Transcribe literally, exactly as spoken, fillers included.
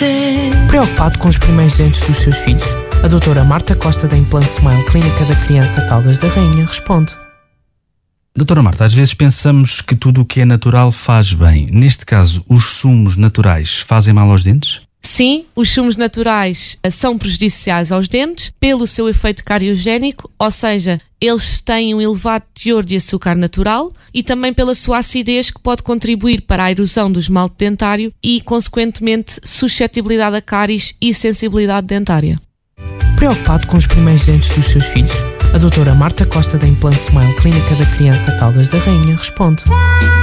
Preocupado com os primeiros dentes dos seus filhos? A doutora Marta Costa da Implant Smile Clínica da Criança Caldas da Rainha responde. Doutora Marta, às vezes pensamos que tudo o que é natural faz bem. Neste caso, os sumos naturais fazem mal aos dentes? Sim, os sumos naturais são prejudiciais aos dentes pelo seu efeito cariogénico, ou seja, eles têm um elevado teor de açúcar natural e também pela sua acidez que pode contribuir para a erosão do esmalte dentário e, consequentemente, suscetibilidade a cáries e sensibilidade dentária. Preocupado com os primeiros dentes dos seus filhos? A doutora Marta Costa da Implant Smile Clínica da Criança Caldas da Rainha responde.